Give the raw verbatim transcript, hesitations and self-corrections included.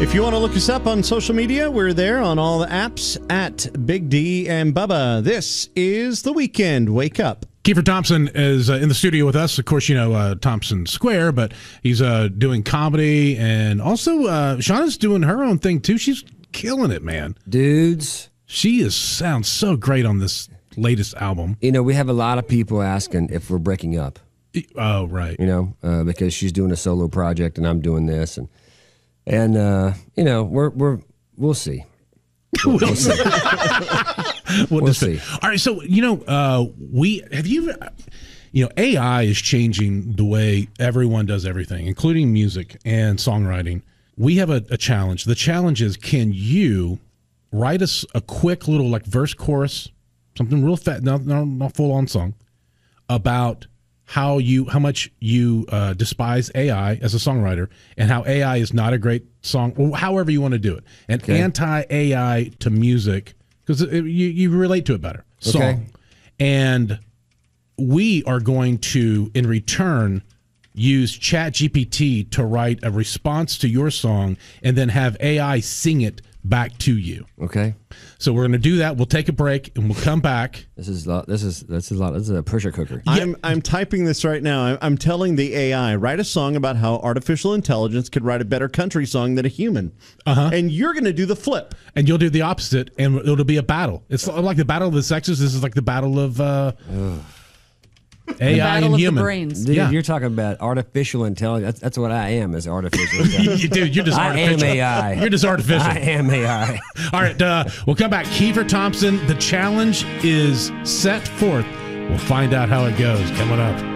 If you want to look us up on social media, we're there on all the apps at Big D and Bubba. This is The Weekend Wake Up. Kiefer Thompson is uh, in the studio with us. Of course, you know uh, Thompson Square, but he's uh, doing comedy, and also uh, Shauna's doing her own thing too. She's killing it, man. Dudes. She is sounds so great on this latest album. You know, we have a lot of people asking if we're breaking up. Oh, right. You know, uh, because she's doing a solo project and I'm doing this, and and uh, you know, we're we're we'll see. We'll, we'll see. we'll, we'll see. All right, so you know, uh, we have you. You know, A I is changing the way everyone does everything, including music and songwriting. We have a, a challenge. The challenge is, can you write us a, a quick little like verse chorus, something real fat, not not, not full on song, about how you how much you uh, despise A I as a songwriter, and how A I is not a great song, or however you want to do it, and okay. anti-A I to music, because you you relate to it better. Song. Okay. And we are going to, in return, use ChatGPT to write a response to your song, and then have A I sing it back to you. Okay. So we're going to do that. We'll take a break and we'll come back. This is this is this is a lot. This is a pressure cooker. I'm I'm typing this right now. I'm, I'm telling the A I, write a song about how artificial intelligence could write a better country song than a human. Uh-huh. And you're going to do the flip. And you'll do the opposite, and it'll be a battle. It's like the battle of the sexes. This is like the battle of uh, A I and human. The brains. Dude, yeah. You're talking about artificial intelligence. That's, that's what I am, is artificial intelligence. Dude, you're just I artificial. am A I. You're just artificial. I am A I. All right, uh, we'll come back. Kiefer Thompson, the challenge is set forth. We'll find out how it goes coming up.